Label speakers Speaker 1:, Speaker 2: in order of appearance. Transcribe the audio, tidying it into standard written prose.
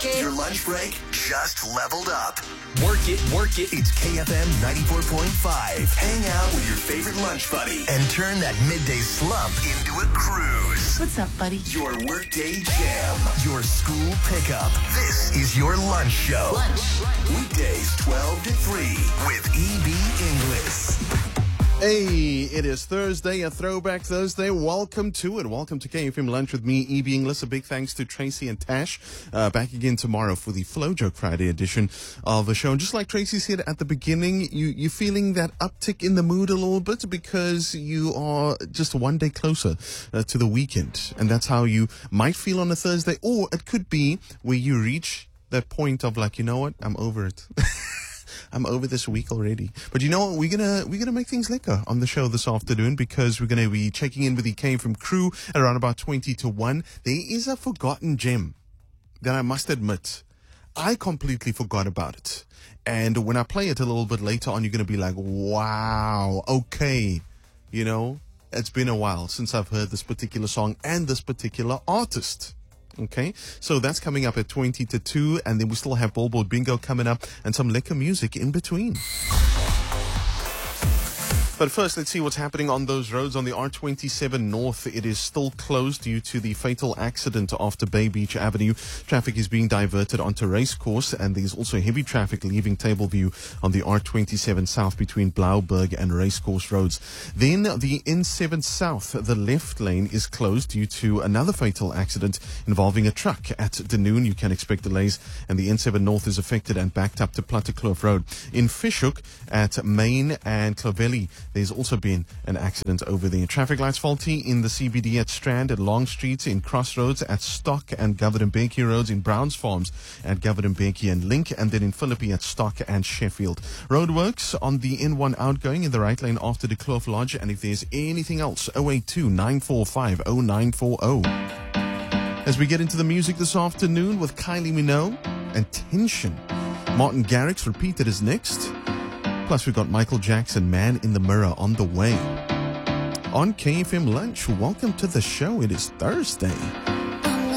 Speaker 1: Your lunch break just leveled up. Work it, work it. It's KFM 94.5. Hang out with your favorite lunch buddy and turn that midday slump into a cruise.
Speaker 2: What's up, buddy?
Speaker 1: Your workday jam. Your school pickup. This is your lunch show. Weekdays 12 to 3 with EB English.
Speaker 3: Hey, it is Thursday, a throwback Thursday. Welcome to it. Welcome to KFM Lunch with me, EB English. A big thanks to Tracy and Tash. Back again tomorrow for the Flow Joke Friday edition of the show. And just like Tracy said at the beginning, you're feeling that uptick in the mood a little bit because you are just one day closer to the weekend. And that's how you might feel on a Thursday. Or it could be where you reach that point of like, you know what, I'm over it. I'm over this week already. But you know what? We're gonna make things liquor on the show this afternoon because we're gonna be checking in with the KFM crew at around about 20 to 1. There is a forgotten gem that I must admit, I completely forgot about it. And when I play it a little bit later on, you're gonna be like, wow, okay. You know, it's been a while since I've heard this particular song and this particular artist. Okay, so that's coming up at 20 to 2, and then we still have Billboard Bingo coming up and some liquor music in between. But first, let's see what's happening on those roads. On the R27 North, it is still closed due to the fatal accident after Bay Beach Avenue. Traffic is being diverted onto Racecourse, and there's also heavy traffic leaving Tableview on the R27 South between Blauberg and Racecourse roads. Then the N7 South, the left lane is closed due to another fatal accident involving a truck at Dunoon. You can expect delays, and the N7 North is affected and backed up to Plattekloof Road. In Fishhoek at Main and Clovelly, there's also been an accident over there. Traffic lights faulty in the CBD at Strand, at Long Street, in Crossroads, at Stock and Governor Becky Roads, in Browns Farms, at Governor Becky and Link, and then in Philippi at Stock and Sheffield. Roadworks on the N1 outgoing in the right lane after the Kloof Lodge, and if there's anything else, 082-945-0940. As we get into the music this afternoon with Kylie Minogue and Tension. Martin Garrix repeated is next. Plus, we've got Michael Jackson, Man in the Mirror, on the way. On KFM Lunch, welcome to the show. It is Thursday.